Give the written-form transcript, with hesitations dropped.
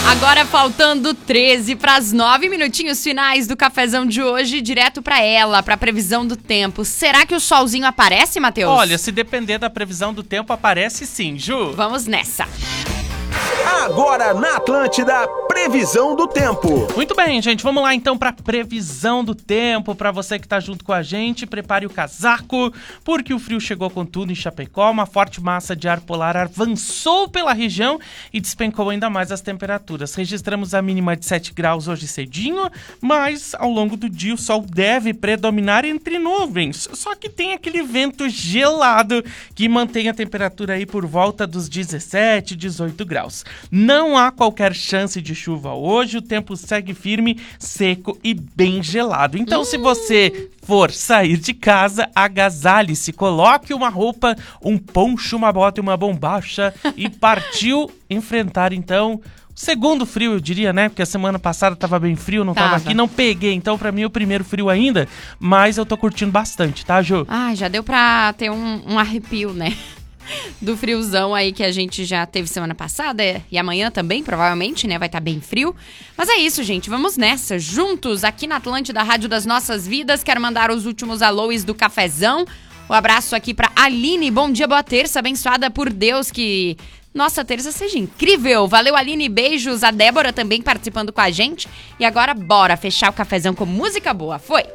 Agora faltando 13 para as 9 minutinhos finais do cafezão de hoje, direto para ela, para a previsão do tempo. Será que o solzinho aparece, Matheus? Olha, se depender da previsão do tempo, aparece sim, Ju. Vamos nessa. Agora na Atlântida, previsão do tempo. Muito bem, gente, vamos lá então para previsão do tempo. Para você que tá junto com a gente, prepare o casaco, porque o frio chegou com tudo em Chapecó. Uma forte massa de ar polar avançou pela região e despencou ainda mais as temperaturas. Registramos a mínima de 7 graus hoje cedinho, mas ao longo do dia o sol deve predominar entre nuvens. Só que tem aquele vento gelado que mantém a temperatura aí por volta dos 17, 18 graus. Não há qualquer chance de chuva hoje, o tempo segue firme, seco e bem gelado. Então, se você for sair de casa, agasalhe-se, coloque uma roupa, um poncho, uma bota e uma bombacha e partiu enfrentar, então, o segundo frio, eu diria, né? Porque a semana passada tava bem frio, não tava aqui, não peguei. Então, pra mim, é o primeiro frio ainda, mas eu tô curtindo bastante, tá, Ju? Ah, já deu pra ter um arrepio, né? Do friozão aí que a gente já teve semana passada e amanhã também, provavelmente, né? Vai estar bem frio. Mas é isso, gente. Vamos nessa. Juntos aqui na Atlântida, Rádio das Nossas Vidas. Quero mandar os últimos alôs do cafezão. Um abraço aqui pra Aline. Bom dia, boa terça. Abençoada por Deus, que nossa terça seja incrível. Valeu, Aline. Beijos. A Débora também participando com a gente. E agora, bora fechar o cafezão com música boa. Foi!